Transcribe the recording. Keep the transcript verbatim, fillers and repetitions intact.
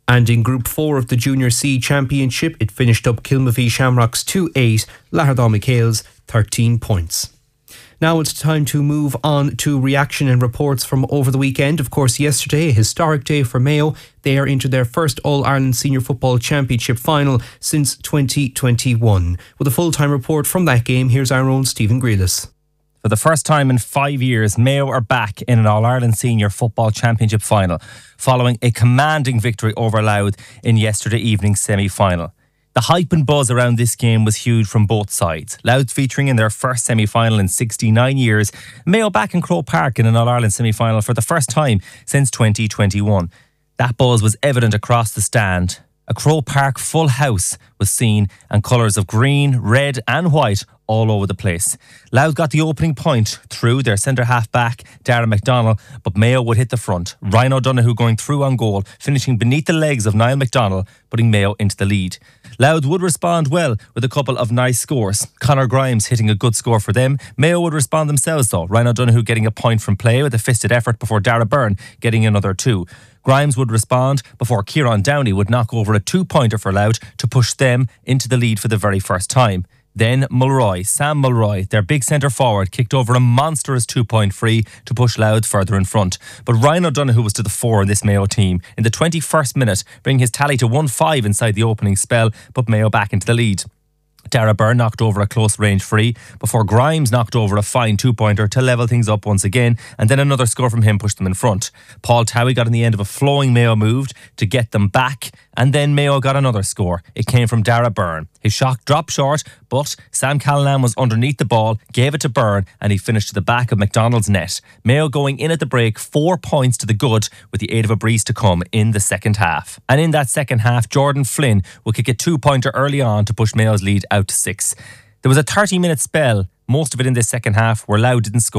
And in Group four of the Junior C Championship, it finished up Kilmavie Shamrocks two eight, Lahardal McHale's thirteen points. Now it's time to move on to reaction and reports from over the weekend. Of course, yesterday, a historic day for Mayo. They are into their first All-Ireland Senior Football Championship final since twenty twenty-one. With a full-time report from that game, here's our own Stephen Grealis. For the first time in five years, Mayo are back in an All-Ireland Senior Football Championship final, following a commanding victory over Louth in yesterday evening's semi-final. The hype and buzz around this game was huge from both sides. Louth featuring in their first semi-final in sixty-nine years, Mayo back in Croke Park in an All-Ireland semi-final for the first time since twenty twenty-one. That buzz was evident across the stand. A Croke Park full house was seen and colours of green, red and white all over the place. Louth got the opening point through their centre-half back, Darragh MacDonald, but Mayo would hit the front. Ryan O'Donoghue going through on goal, finishing beneath the legs of Niall MacDonald, putting Mayo into the lead. Louth would respond well with a couple of nice scores. Conor Grimes hitting a good score for them. Mayo would respond themselves though. Ryan O'Donoghue getting a point from play with a fisted effort before Darragh Byrne getting another two. Grimes would respond before Kieran Downey would knock over a two-pointer for Louth to push them into the lead for the very first time. Then Mulroy, Sam Mulroy, their big centre forward, kicked over a monstrous two-point free to push Louth further in front. But Ryan O'Donoghue was to the fore in this Mayo team. In the twenty-first minute, bringing his tally to one five inside the opening spell, put Mayo back into the lead. Darragh Byrne knocked over a close range free before Grimes knocked over a fine two-pointer to level things up once again, and then another score from him pushed them in front. Paul Towie got in the end of a flowing Mayo move to get them back, and then Mayo got another score. It came from Darragh Byrne. His shot dropped short, but Sam Callanan was underneath the ball, gave it to Byrne, and he finished to the back of MacDonald's net. Mayo going in at the break, four points to the good, with the aid of a breeze to come in the second half. And in that second half, Jordan Flynn will kick a two-pointer early on to push Mayo's lead out to six. There was a thirty-minute spell, most of it in this second half, where Louth didn't score.